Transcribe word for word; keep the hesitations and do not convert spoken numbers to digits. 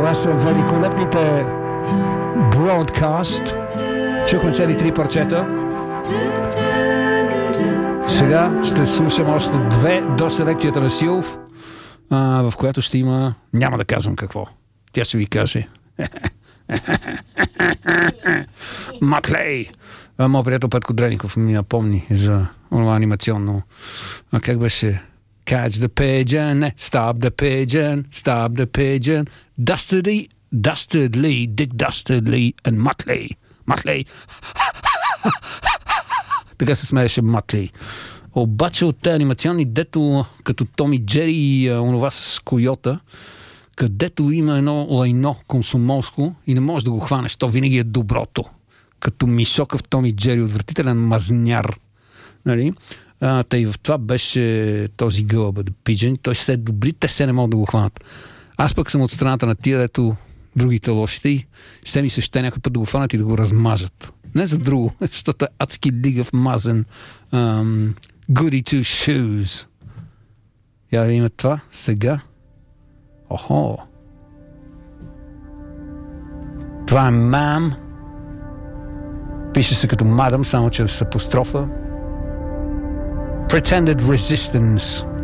Това са великолепните Broadcast. Чухме цели три парчета. Сега ще слушам още две до селекцията на Силов, а, в която ще има... Няма да казвам какво. Тя ще ви каже. Маклей! Моят приятел Петко Дреников ми напомни за това анимационно. А как беше? Catch the pigeon, не, stop the pigeon, stop the pigeon, dastardly, dastardly, Dick Dastardly and Muttley. Muttley. Така се смееше Мътлей. Обаче от тези анимационни, дето като Том и Джери и а, онова с койота, където има едно лайно комсомолско и не можеш да го хванеш, то винаги е доброто. Като Мишока в Том и Джери, отвратителен мазняр. Нали? А, тъй в това беше този гълъба да пиджен. Той се е добри, те се не могат да го хванат. Аз пък съм от страната на тия, дето другите лошите и се ми се ще някой път да го хванат и да го размажат. Не за друго, защото е адски лигав мазен um, goody two shoes. Я да има това сега. Охо. Това е мам. Пише се като мадам, само че с апострофа. Pretended Resistance.